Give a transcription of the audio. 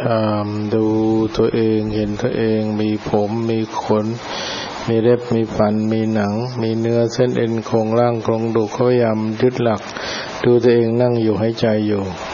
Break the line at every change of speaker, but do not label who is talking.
ามดูตัวเองเห็นตัวเองมีผมมีขนมีเล็บมีฟันมีหนังมีเนื้อเส้นเอ็นโครงร่างโครงกระดูกเขาพยายามยึดหลักดูตัวเองนั่งอยู่หายใจอยู่